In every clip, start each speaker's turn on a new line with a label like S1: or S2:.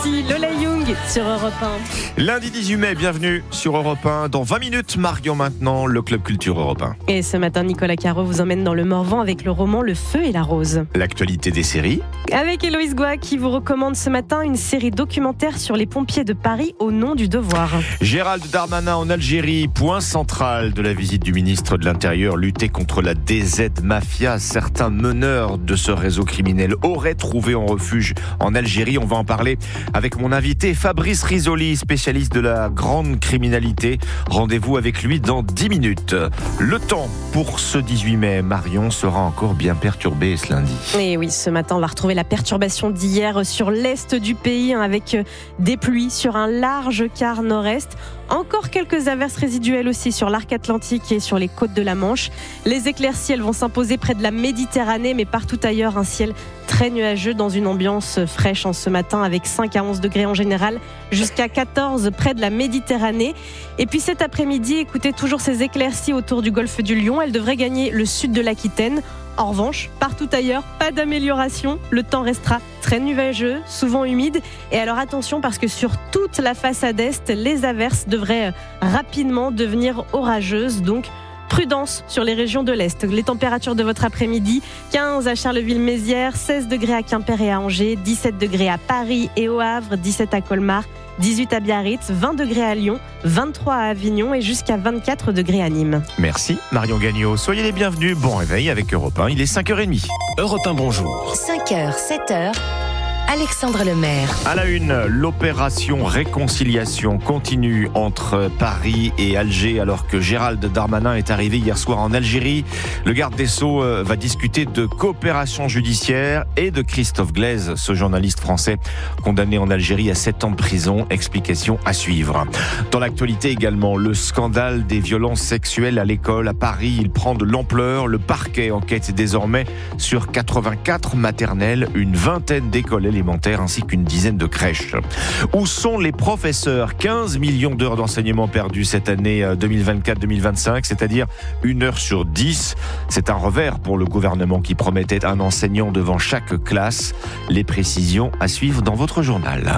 S1: Voici Lola Young sur Europe 1.
S2: Lundi 18 mai, bienvenue sur Europe 1. Dans 20 minutes, Marion maintenant, le Club Culture Europe 1.
S1: Et ce matin, Nicolas Caro vous emmène dans le Morvan avec le roman Le Feu et la Rose.
S2: L'actualité des séries.
S1: Avec Héloïse Goua qui vous recommande ce matin une série documentaire sur les pompiers de Paris au nom du devoir.
S2: Gérald Darmanin en Algérie, point central de la visite du ministre de l'Intérieur, lutter contre la DZ Mafia. Certains meneurs de ce réseau criminel auraient trouvé en refuge en Algérie. On va en parler avec mon invité Fabrice Risoli, spécialiste de la grande criminalité. Rendez-vous avec lui dans 10 minutes. Le temps pour ce 18 mai, Marion, sera encore bien perturbé ce lundi.
S1: Et oui, ce matin, on va retrouver la perturbation d'hier sur l'est du pays, avec des pluies sur un large quart nord-est. Encore quelques averses résiduelles aussi sur l'arc atlantique et sur les côtes de la Manche. Les éclaircies, elles vont s'imposer près de la Méditerranée, mais partout ailleurs, un ciel très nuageux dans une ambiance fraîche en ce matin, avec 5 à 11 degrés en général, jusqu'à 14 près de la Méditerranée. Et puis cet après-midi, écoutez, toujours ces éclaircies autour du golfe du Lion. Elles devraient gagner le sud de l'Aquitaine. En revanche, partout ailleurs, pas d'amélioration. Le temps restera très nuageux, souvent humide. Et alors attention, parce que sur toute la façade est, les averses devraient rapidement devenir orageuses. Donc prudence sur les régions de l'Est. Les températures de votre après-midi, 15 à Charleville-Mézières, 16 degrés à Quimper et à Angers, 17 degrés à Paris et au Havre, 17 à Colmar, 18 à Biarritz, 20 degrés à Lyon, 23 à Avignon et jusqu'à 24 degrés à Nîmes.
S2: Merci Marion Gagnon. Soyez les bienvenus. Bon réveil avec Europe 1. Il est 5h30.
S3: Europe 1, bonjour.
S4: 5h, 7h. Alexandre Lemaire.
S2: À la une, l'opération réconciliation continue entre Paris et Alger alors que Gérald Darmanin est arrivé hier soir en Algérie. Le garde des Sceaux va discuter de coopération judiciaire et de Christophe Glaise, ce journaliste français condamné en Algérie à 7 ans de prison. Explication à suivre. Dans l'actualité également, le scandale des violences sexuelles à l'école à Paris, il prend de l'ampleur. Le parquet enquête désormais sur 84 maternelles, une vingtaine d'écoles élémentaires ainsi qu'une dizaine de crèches. Où sont les professeurs ? 15 millions d'heures d'enseignement perdues cette année 2024-2025, c'est-à-dire 1 heure sur 10. C'est un revers pour le gouvernement qui promettait un enseignant devant chaque classe. Les précisions à suivre dans votre journal.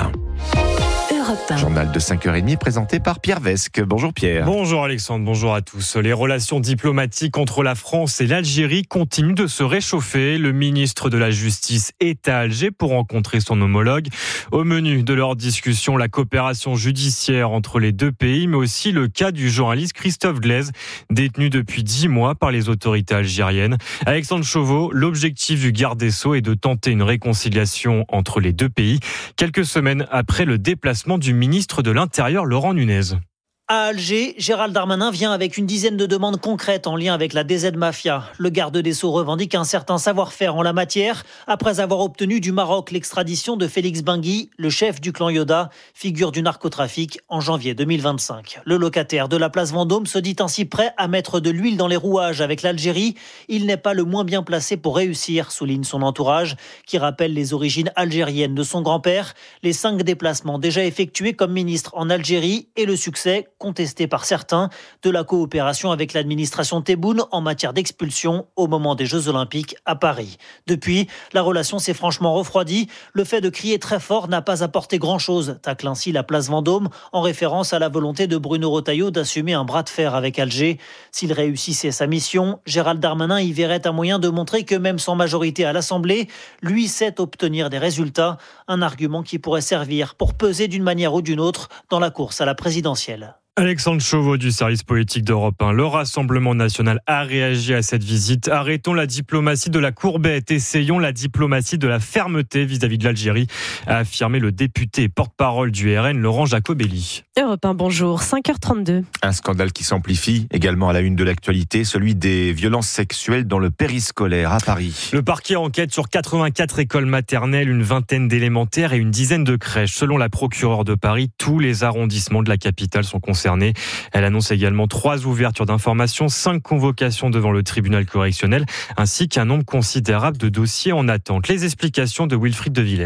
S2: Journal de 5h30 présenté par Pierre Vesque. Bonjour Pierre.
S5: Bonjour Alexandre, bonjour à tous. Les relations diplomatiques entre la France et l'Algérie continuent de se réchauffer. Le ministre de la Justice est à Alger pour rencontrer son homologue. Au menu de leur discussion, la coopération judiciaire entre les deux pays, mais aussi le cas du journaliste Christophe Glaise, détenu depuis 10 mois par les autorités algériennes. Alexandre Chauveau, l'objectif du garde des Sceaux est de tenter une réconciliation entre les deux pays, quelques semaines après le déplacement du ministre de l'Intérieur, Laurent Nunez.
S6: À Alger, Gérald Darmanin vient avec une dizaine de demandes concrètes en lien avec la DZ Mafia. Le garde des Sceaux revendique un certain savoir-faire en la matière après avoir obtenu du Maroc l'extradition de Félix Bengui, le chef du clan Yoda, figure du narcotrafic, en janvier 2025. Le locataire de la place Vendôme se dit ainsi prêt à mettre de l'huile dans les rouages avec l'Algérie. Il n'est pas le moins bien placé pour réussir, souligne son entourage, qui rappelle les origines algériennes de son grand-père, les 5 déplacements déjà effectués comme ministre en Algérie et le succès contesté par certains de la coopération avec l'administration Tebboune en matière d'expulsion au moment des Jeux Olympiques à Paris. Depuis, la relation s'est franchement refroidie. Le fait de crier très fort n'a pas apporté grand-chose, tacle ainsi la place Vendôme en référence à la volonté de Bruno Retailleau d'assumer un bras de fer avec Alger. S'il réussissait sa mission, Gérald Darmanin y verrait un moyen de montrer que même sans majorité à l'Assemblée, lui sait obtenir des résultats, un argument qui pourrait servir pour peser d'une manière ou d'une autre dans la course à la présidentielle.
S5: Alexandre Chauveau du service politique d'Europe 1. Le Rassemblement national a réagi à cette visite. Arrêtons la diplomatie de la courbette, essayons la diplomatie de la fermeté vis-à-vis de l'Algérie, a affirmé le député et porte-parole du RN, Laurent Jacobelli.
S1: Europe 1, bonjour, 5h32.
S2: Un scandale qui s'amplifie également à la une de l'actualité, celui des violences sexuelles dans le périscolaire à Paris.
S5: Le parquet enquête sur 84 écoles maternelles, une vingtaine d'élémentaires et une dizaine de crèches. Selon la procureure de Paris, tous les arrondissements de la capitale sont concernés. Elle annonce également 3 ouvertures d'information, 5 convocations devant le tribunal correctionnel, ainsi qu'un nombre considérable de dossiers en attente. Les explications de Wilfried de Villers.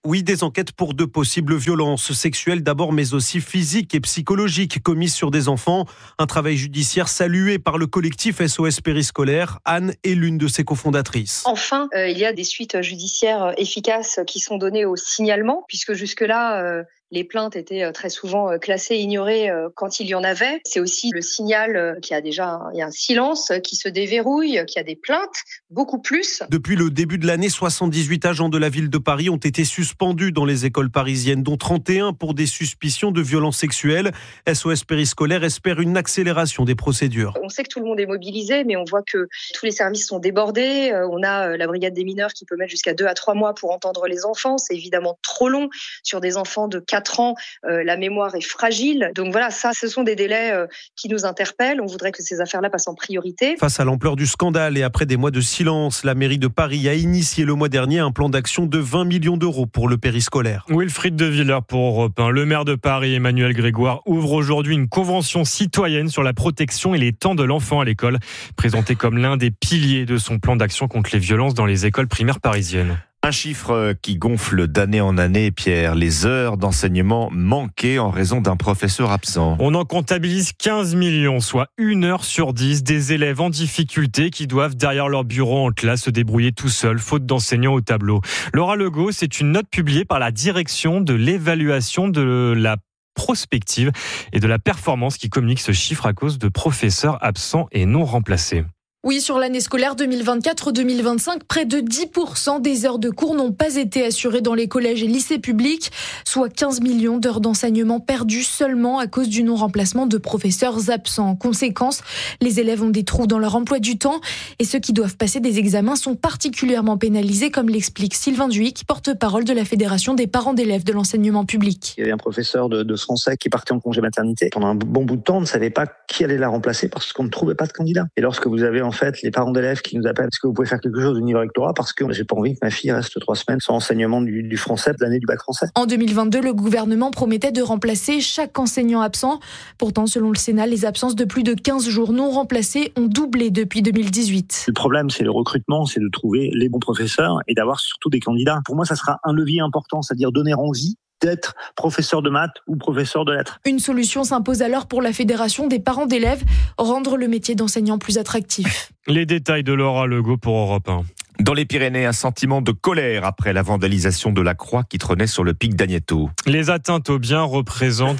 S3: Oui, des enquêtes pour de possibles violences sexuelles d'abord, mais aussi physiques et psychologiques commises sur des enfants. Un travail judiciaire salué par le collectif SOS Périscolaire. Anne est l'une de ses cofondatrices.
S7: Enfin, il y a des suites judiciaires efficaces qui sont données au signalement, puisque jusque-là, les plaintes étaient très souvent classées, ignorées quand il y en avait. C'est aussi le signal qu'il y a déjà il y a un silence qui se déverrouille, qu'il y a des plaintes, beaucoup plus.
S3: Depuis le début de l'année, 78 agents de la ville de Paris ont été suspendus dans les écoles parisiennes, dont 31 pour des suspicions de violences sexuelles. SOS Périscolaire espère une accélération des procédures.
S7: On sait que tout le monde est mobilisé, mais on voit que tous les services sont débordés. On a la brigade des mineurs qui peut mettre jusqu'à 2 à 3 mois pour entendre les enfants. C'est évidemment trop long. Sur des enfants de 4 ans, la mémoire est fragile. Donc voilà, ça, ce sont des délais qui nous interpellent. On voudrait que ces affaires-là passent en priorité.
S3: Face à l'ampleur du scandale et après des mois de silence, la mairie de Paris a initié le mois dernier un plan d'action de 20 millions d'euros pour le périscolaire.
S5: Wilfried de Villers pour Europe 1. Le maire de Paris, Emmanuel Grégoire, ouvre aujourd'hui une convention citoyenne sur la protection et les temps de l'enfant à l'école, présentée comme l'un des piliers de son plan d'action contre les violences dans les écoles primaires parisiennes.
S2: Un chiffre qui gonfle d'année en année, Pierre, les heures d'enseignement manquées en raison d'un professeur absent.
S5: On en comptabilise 15 millions, soit 1 heure sur 10 des élèves en difficulté qui doivent derrière leur bureau en classe se débrouiller tout seuls, faute d'enseignants au tableau. Laura Legault, c'est une note publiée par la direction de l'évaluation de la prospective et de la performance qui communique ce chiffre à cause de professeurs absents et non remplacés.
S8: Oui, sur l'année scolaire 2024-2025, près de 10% des heures de cours n'ont pas été assurées dans les collèges et lycées publics, soit 15 millions d'heures d'enseignement perdues seulement à cause du non-remplacement de professeurs absents. En conséquence, les élèves ont des trous dans leur emploi du temps et ceux qui doivent passer des examens sont particulièrement pénalisés, comme l'explique Sylvain Duhic, porte-parole de la Fédération des parents d'élèves de l'enseignement public.
S9: Il y avait un professeur de français qui partait en congé maternité. Pendant un bon bout de temps, on ne savait pas qui allait la remplacer parce qu'on ne trouvait pas de candidat. Et lorsque vous avez en fait les parents d'élèves qui nous appellent, est-ce que vous pouvez faire quelque chose au niveau rectorat parce que j'ai pas envie que ma fille reste 3 semaines sans enseignement du français de l'année du bac français.
S8: En 2022, le gouvernement promettait de remplacer chaque enseignant absent. Pourtant, selon le Sénat, les absences de plus de 15 jours non remplacés ont doublé depuis 2018.
S9: Le problème, c'est le recrutement, c'est de trouver les bons professeurs et d'avoir surtout des candidats. Pour moi, ça sera un levier important, c'est-à-dire donner envie d'être professeur de maths ou professeur de lettres.
S8: Une solution s'impose alors pour la Fédération des parents d'élèves, rendre le métier d'enseignant plus attractif.
S5: Les détails de Laura Legault pour Europe 1.
S2: Dans les Pyrénées, un sentiment de colère après la vandalisation de la croix qui trônait sur le pic d'Agneto.
S5: Les atteintes aux biens représentent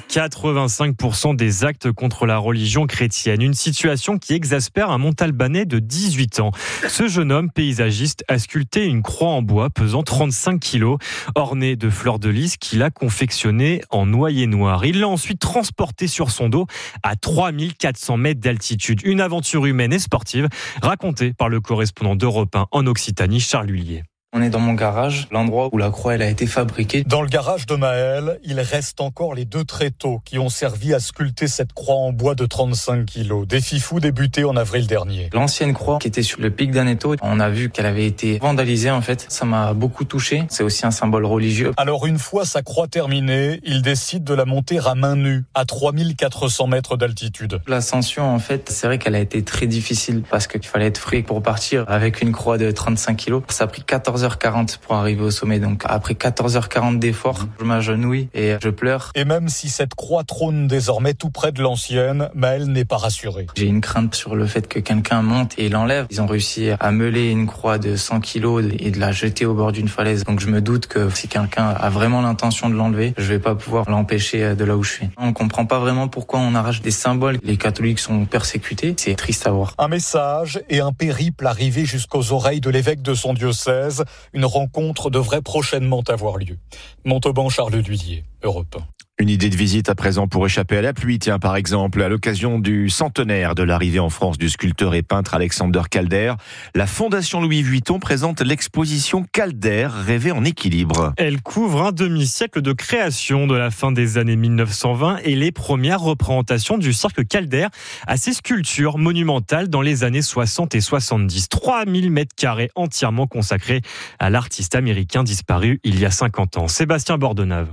S5: 85% des actes contre la religion chrétienne. Une situation qui exaspère un Montalbanais de 18 ans. Ce jeune homme paysagiste a sculpté une croix en bois pesant 35 kilos, ornée de fleurs de lys qu'il a confectionnée en noyer noir. Il l'a ensuite transportée sur son dos à 3400 mètres d'altitude. Une aventure humaine et sportive racontée par le correspondant d'Europe 1 en Occitanie, Charles Lhuillier.
S10: On est dans mon garage, l'endroit où la croix elle a été fabriquée.
S11: Dans le garage de Maël, il reste encore les 2 tréteaux qui ont servi à sculpter cette croix en bois de 35 kilos. Défi fou débuté en avril dernier.
S10: L'ancienne croix qui était sur le pic d'Agneto, on a vu qu'elle avait été vandalisée en fait. Ça m'a beaucoup touché. C'est aussi un symbole religieux.
S11: Alors une fois sa croix terminée, il décide de la monter à main nue, à 3400 mètres d'altitude.
S10: L'ascension en fait, c'est vrai qu'elle a été très difficile parce qu'il fallait être frais pour partir avec une croix de 35 kilos. Ça a pris 14h40 pour arriver au sommet. Donc après 14h40 d'efforts, je m'agenouille et je pleure.
S11: Et même si cette croix trône désormais tout près de l'ancienne, Maël n'est pas rassuré.
S10: J'ai une crainte sur le fait que quelqu'un monte et l'enlève. Ils ont réussi à meuler une croix de 100 kilos et de la jeter au bord d'une falaise. Donc je me doute que si quelqu'un a vraiment l'intention de l'enlever, je vais pas pouvoir l'empêcher de là où je suis. On comprend pas vraiment pourquoi on arrache des symboles. Les catholiques sont persécutés. C'est triste à voir.
S11: Un message et un périple arrivé jusqu'aux oreilles de l'évêque de son diocèse. Une rencontre devrait prochainement avoir lieu. Montauban, Charles Lhuillier, Europe 1.
S2: Une idée de visite à présent pour échapper à la pluie, tiens, par exemple, à l'occasion du centenaire de l'arrivée en France du sculpteur et peintre Alexander Calder, la Fondation Louis Vuitton présente l'exposition Calder, rêvée en équilibre.
S5: Elle couvre un demi-siècle de création de la fin des années 1920 et les premières représentations du cirque Calder à ses sculptures monumentales dans les années 60 et 70. 3000 mètres carrés entièrement consacrés à l'artiste américain disparu il y a 50 ans. Sébastien Bordenave.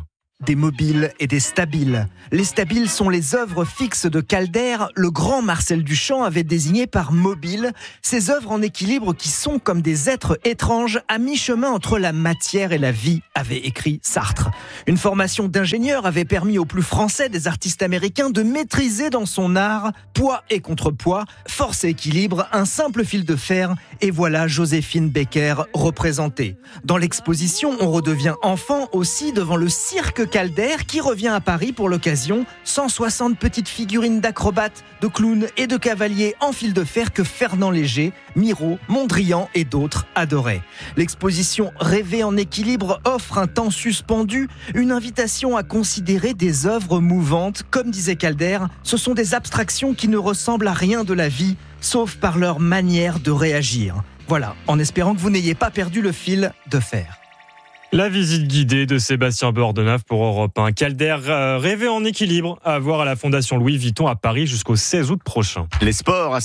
S12: des mobiles et des stabiles. Les stabiles sont les œuvres fixes de Calder. Le grand Marcel Duchamp avait désigné par mobile ces œuvres en équilibre qui sont comme des êtres étranges à mi-chemin entre la matière et la vie, avait écrit Sartre. Une formation d'ingénieur avait permis au plus français des artistes américains de maîtriser dans son art poids et contrepoids, force et équilibre, un simple fil de fer, et voilà Joséphine Baker représentée. Dans l'exposition, on redevient enfant aussi devant le cirque Calder qui revient à Paris pour l'occasion. 160 petites figurines d'acrobates, de clowns et de cavaliers en fil de fer que Fernand Léger, Miro, Mondrian et d'autres adoraient. L'exposition Rêver en équilibre offre un temps suspendu, une invitation à considérer des œuvres mouvantes. Comme disait Calder, ce sont des abstractions qui ne ressemblent à rien de la vie, sauf par leur manière de réagir. Voilà, en espérant que vous n'ayez pas perdu le fil de fer.
S5: La visite guidée de Sébastien Bordenave pour Europe 1. Calder rêvé en équilibre à voir à la Fondation Louis Vuitton à Paris jusqu'au 16 août prochain.
S2: Les sports à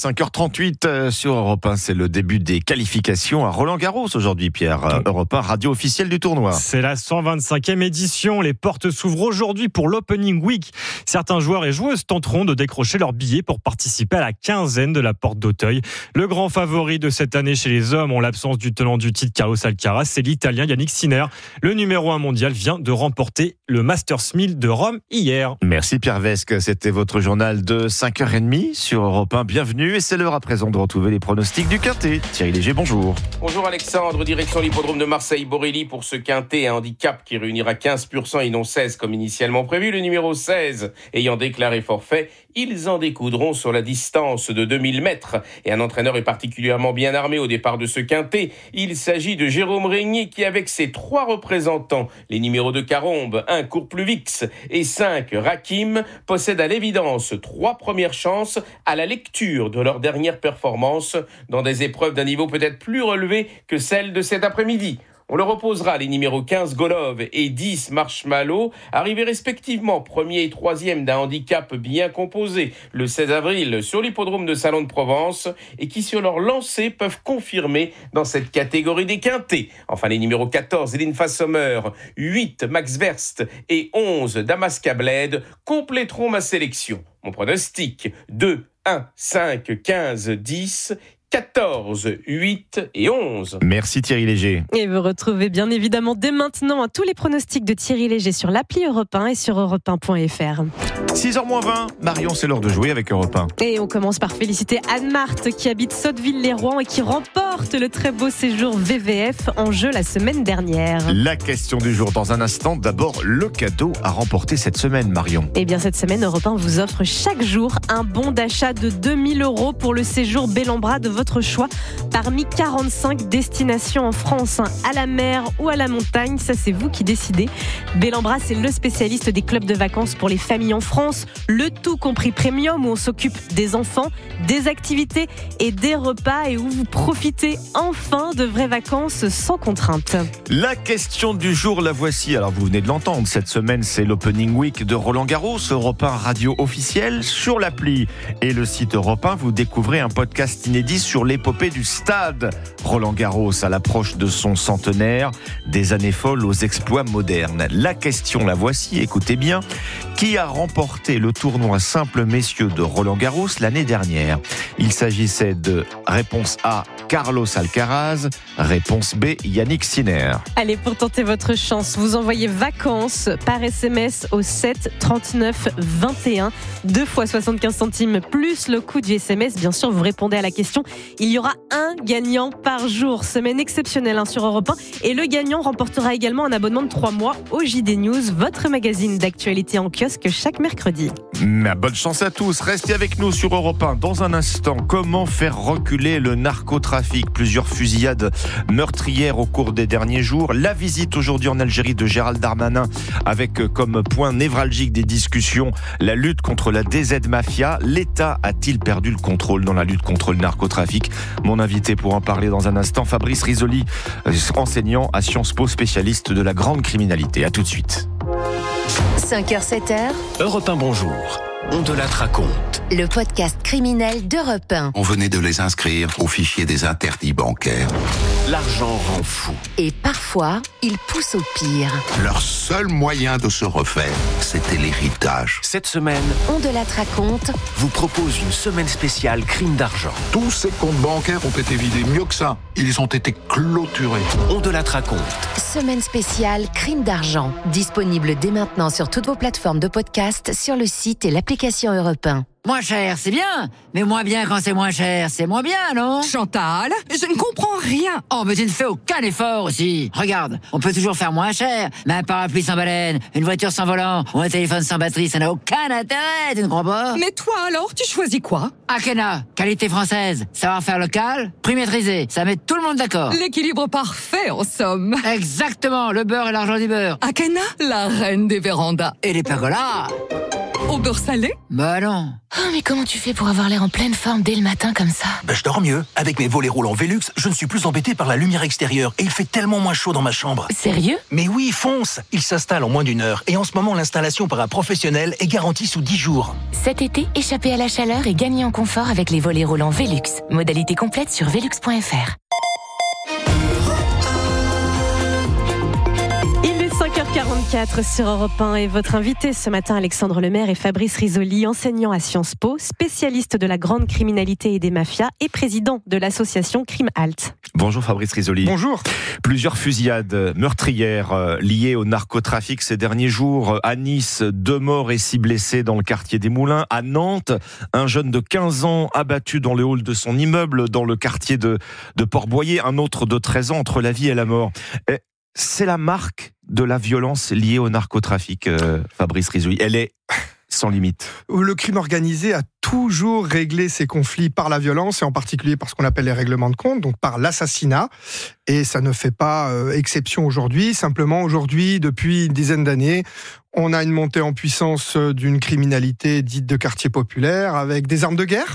S2: 5h38 sur Europe 1. C'est le début des qualifications à Roland-Garros aujourd'hui, Pierre. Europe 1, radio officielle du tournoi.
S5: C'est la 125e édition. Les portes s'ouvrent aujourd'hui pour l'Opening Week. Certains joueurs et joueuses tenteront de décrocher leur billet pour participer à la quinzaine de la Porte d'Auteuil. Le grand favori de cette année chez les hommes, en l'absence du tenant du titre Carlos Alcaraz, c'est l'Italien Yannick Sinner. Le numéro 1 mondial vient de remporter le Masters 1000 de Rome hier.
S2: Merci Pierre Vesque, c'était votre journal de 5h30 sur Europe 1. Bienvenue et c'est l'heure à présent de retrouver les pronostics du Quintet. Thierry Léger, bonjour.
S13: Bonjour Alexandre, direction l'hippodrome de Marseille-Borelli pour ce Quintet à handicap qui réunira 15% et non 16 comme initialement prévu. Le numéro 16 ayant déclaré forfait, ils en découdront sur la distance de 2000 mètres. Et un entraîneur est particulièrement bien armé au départ de ce Quintet. Il s'agit de Jérôme Régnier qui, avec ses 3 représentants, les numéros de Carombe, 1 Courpluvix et 5 Rakim, possède à l'évidence 3 premières chances à la lecture de leur dernière performance dans des épreuves d'un niveau peut-être plus relevé que celle de cet après-midi. On leur opposera les numéros 15 Golov et 10 Marshmallow, arrivés respectivement 1er et 3e d'un handicap bien composé le 16 avril sur l'hippodrome de Salon de Provence et qui sur leur lancée peuvent confirmer dans cette catégorie des quintés. Enfin les numéros 14 Linfa Sommer, 8 Max Verst et 11 Damaska Bled compléteront ma sélection. Mon pronostic 2, 1, 5, 15, 10... 14, 8 et 11.
S2: Merci Thierry Léger.
S1: Et vous retrouvez bien évidemment dès maintenant tous les pronostics de Thierry Léger sur l'appli Europe 1 et sur europe1.fr.
S2: 6h20, Marion, c'est l'heure de jouer avec Europe 1.
S1: Et on commence par féliciter Anne-Marthe qui habite Sotteville-les-Rouen et qui remporte le très beau séjour VVF en jeu la semaine dernière.
S2: La question du jour dans un instant. D'abord, le cadeau à remporter cette semaine, Marion.
S1: Eh bien, cette semaine, Europe 1 vous offre chaque jour un bon d'achat de 2000 € pour le séjour Bellambra de votre choix parmi 45 destinations en France, à la mer ou à la montagne, ça c'est vous qui décidez. Bellambra, c'est le spécialiste des clubs de vacances pour les familles en France, le tout compris premium où on s'occupe des enfants, des activités et des repas et où vous profitez enfin de vraies vacances sans contrainte.
S2: La question du jour, la voici. Alors vous venez de l'entendre, cette semaine c'est l'Opening Week de Roland-Garros, Europe 1 radio officielle. Sur l'appli et le site Europe 1, vous découvrez un podcast inédit sur l'épopée du stade Roland-Garros à l'approche de son centenaire, des années folles aux exploits modernes. La question, la voici, écoutez bien. Qui a remporté le tournoi simple messieurs de Roland-Garros l'année dernière? Il s'agissait de réponse A, Carlos Alcaraz, réponse B, Yannick Sinner.
S1: Allez, pour tenter votre chance, vous envoyez vacances par SMS au 7 39 21, 2 fois 75 centimes plus le coût du SMS. Bien sûr, vous répondez à la question. Il y aura un gagnant par jour. Semaine exceptionnelle sur Europe 1. Et le gagnant remportera également un abonnement de 3 mois au JD News, votre magazine d'actualité en kiosque chaque mercredi.
S2: Bonne chance à tous. Restez avec nous sur Europe 1. Dans un instant, comment faire reculer le narcotrafic? Plusieurs fusillades meurtrières au cours des derniers jours. La visite aujourd'hui en Algérie de Gérald Darmanin avec comme point névralgique des discussions la lutte contre la DZ Mafia. L'État a-t-il perdu le contrôle dans la lutte contre le narcotrafic? Mon invité pour en parler dans un instant, Fabrice Risoli, enseignant à Sciences Po, spécialiste de la grande criminalité. À tout de suite.
S4: 5h, 7h.
S14: Europe 1, bonjour. On de la raconte.
S4: Le podcast criminel d'Europe 1.
S15: On venait de les inscrire au fichier des interdits bancaires.
S14: L'argent rend fou.
S4: Et parfois, il pousse au pire.
S15: Leur seul moyen de se refaire, c'était l'héritage.
S14: Cette semaine,
S4: On de la raconte
S14: vous propose une semaine spéciale crime d'argent.
S15: Tous ces comptes bancaires ont été vidés. Mieux que ça, ils ont été clôturés.
S14: On de la raconte.
S4: Semaine spéciale crime d'argent. Disponible dès maintenant sur toutes vos plateformes de podcast, sur le site et l'application Europe 1.
S16: Moins cher, c'est bien. Mais moins bien quand c'est moins cher, c'est moins bien, non?
S17: Chantal, je ne comprends rien.
S16: Oh, mais tu ne fais aucun effort aussi. Regarde, on peut toujours faire moins cher. Mais un parapluie sans baleine, une voiture sans volant ou un téléphone sans batterie, ça n'a aucun intérêt, tu ne crois pas?
S17: Mais toi alors, tu choisis quoi?
S16: Akena, qualité française, savoir-faire local, prix maîtrisé, ça met tout le monde d'accord.
S17: L'équilibre parfait, en somme.
S16: Exactement, le beurre et l'argent du beurre.
S17: Akena, la reine des vérandas.
S16: Et les pergolas.
S17: Au beurre salé?
S16: Bah non.
S18: Oh, mais comment tu fais pour avoir l'air en pleine forme dès le matin comme ça?
S19: Je dors mieux. Avec mes volets roulants Velux, je ne suis plus embêté par la lumière extérieure et il fait tellement moins chaud dans ma chambre.
S18: Sérieux?
S19: Mais oui, fonce! Il s'installe en moins d'1 heure et en ce moment, l'installation par un professionnel est garantie sous 10 jours.
S18: Cet été, échappez à la chaleur et gagnez en confort avec les volets roulants Velux. Modalité complète sur velux.fr.
S1: 5h44 sur Europe 1 et votre invité ce matin, Alexandre Lemaire et Fabrice Risoli, enseignant à Sciences Po, spécialiste de la grande criminalité et des mafias et président de l'association Crime Halt.
S2: Bonjour Fabrice Risoli.
S3: Bonjour.
S2: Plusieurs fusillades meurtrières liées au narcotrafic ces derniers jours. À Nice, 2 morts et 6 blessés dans le quartier des Moulins. À Nantes, un jeune de 15 ans abattu dans le hall de son immeuble dans le quartier de Port-Boyer. Un autre de 13 ans entre la vie et la mort. C'est la marque de la violence liée au narcotrafic, Fabrice Risoli. Elle est sans limite.
S20: Le crime organisé a toujours réglé ses conflits par la violence, et en particulier par ce qu'on appelle les règlements de compte, donc par l'assassinat. Et ça ne fait pas exception aujourd'hui. Simplement, aujourd'hui, depuis une dizaine d'années, on a une montée en puissance d'une criminalité dite de quartier populaire, avec des armes de guerre,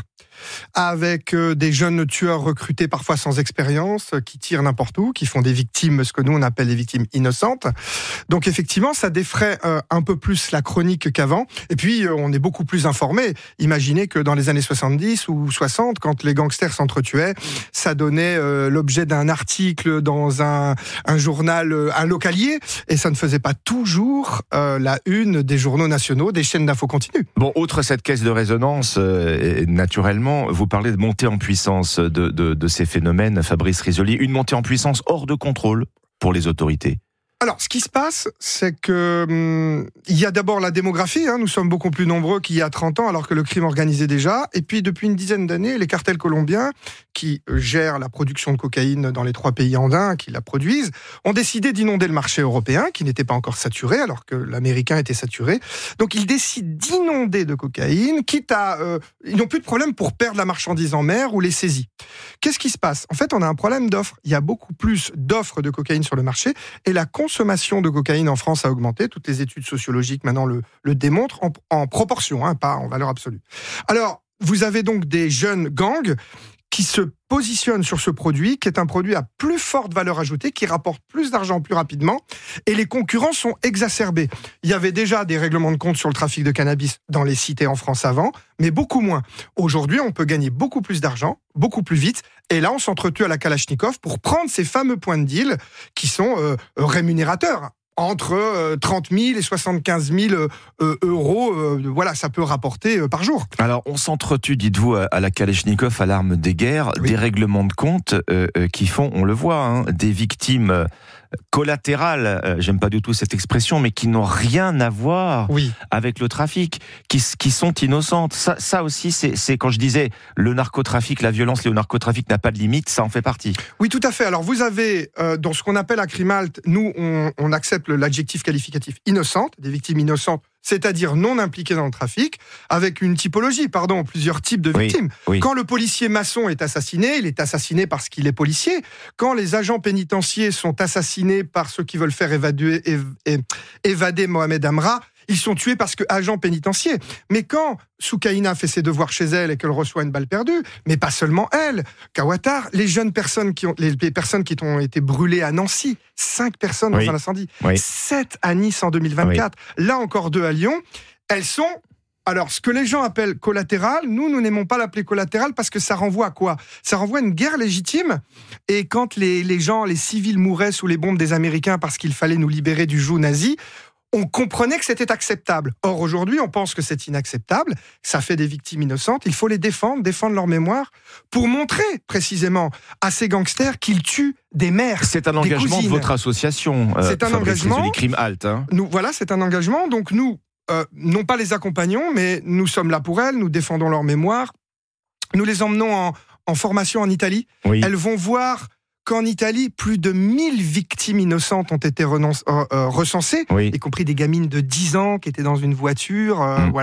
S20: avec des jeunes tueurs recrutés parfois sans expérience, qui tirent n'importe où, qui font des victimes, ce que nous on appelle des victimes innocentes. Donc effectivement, ça défraie un peu plus la chronique qu'avant. Et puis, on est beaucoup plus informé. Imaginez que dans les années 70 ou 60, quand les gangsters s'entretuaient, ça donnait l'objet d'un article dans un journal, un localier, et ça ne faisait pas toujours la une des journaux nationaux, des chaînes d'infos continues.
S2: Bon, outre cette caisse de résonance, naturellement, vous parlez de montée en puissance de ces phénomènes, Fabrice Risoli, une montée en puissance hors de contrôle pour les autorités.
S20: Alors, ce qui se passe, c'est que il y a d'abord la démographie. Nous sommes beaucoup plus nombreux qu'il y a 30 ans, alors que le crime organisé déjà. Et puis, depuis une dizaine d'années, les cartels colombiens, qui gèrent la production de cocaïne dans les 3 pays andins, qui la produisent, ont décidé d'inonder le marché européen, qui n'était pas encore saturé, alors que l'américain était saturé. Donc, ils décident d'inonder de cocaïne, quitte à... ils n'ont plus de problème pour perdre la marchandise en mer ou les saisies. Qu'est-ce qui se passe? En fait, on a un problème d'offres. Il y a beaucoup plus d'offres de cocaïne sur le marché, et la consommation de cocaïne en France a augmenté. Toutes les études sociologiques maintenant le démontrent en proportion, pas en valeur absolue. Alors, vous avez donc des jeunes gangs qui se positionnent sur ce produit, qui est un produit à plus forte valeur ajoutée, qui rapporte plus d'argent plus rapidement, et les concurrents sont exacerbés. Il y avait déjà des règlements de compte sur le trafic de cannabis dans les cités en France avant, mais beaucoup moins. Aujourd'hui, on peut gagner beaucoup plus d'argent, beaucoup plus vite, et là, on s'entretue à la Kalachnikov pour prendre ces fameux points de deal qui sont rémunérateurs. Entre 30 000 et 75 000 euros, voilà, ça peut rapporter par jour.
S2: Alors, on s'entretue, dites-vous, à la Kalachnikov, à l'arme des guerres, oui. Des règlements de compte qui font, on le voit, des victimes collatérales, j'aime pas du tout cette expression, mais qui n'ont rien à voir avec le trafic, qui sont innocentes. Ça aussi, c'est quand je disais le narcotrafic, la violence liée au narcotrafic n'a pas de limite, ça en fait partie.
S20: Oui, tout à fait. Alors, vous avez, dans ce qu'on appelle à Crime Halt, nous, on accepte l'adjectif qualificatif innocente, des victimes innocentes, c'est-à-dire non impliquées dans le trafic, avec une typologie, plusieurs types de victimes. Oui. Quand le policier maçon est assassiné, il est assassiné parce qu'il est policier. Quand les agents pénitentiaires sont assassinés par ceux qui veulent faire évader Mohamed Amra, ils sont tués parce que agents pénitentiaires. Mais quand Soukaina fait ses devoirs chez elle et qu'elle reçoit une balle perdue, mais pas seulement elle, Kawatar, les personnes qui ont été brûlées à Nancy, 5 personnes dans un incendie, 7 à Nice en 2024, là encore 2 à Lyon, elles sont Alors, ce que les gens appellent collatéral, nous n'aimons pas l'appeler collatéral parce que ça renvoie à quoi ? Ça renvoie à une guerre légitime. Et quand les gens, les civils mouraient sous les bombes des Américains parce qu'il fallait nous libérer du joug nazi, on comprenait que c'était acceptable. Or, aujourd'hui, on pense que c'est inacceptable, ça fait des victimes innocentes, il faut les défendre leur mémoire, pour montrer précisément à ces gangsters qu'ils tuent des mères,
S2: c'est un engagement de votre association,
S20: c'est un engagement.
S2: Crime Halt.
S20: C'est un engagement, donc nous, non pas les accompagnons, mais nous sommes là pour elles, nous défendons leur mémoire, nous les emmenons en formation en Italie, elles vont voir qu'en Italie, plus de 1000 victimes innocentes ont été recensées, y compris des gamines de 10 ans qui étaient dans une voiture. Voilà.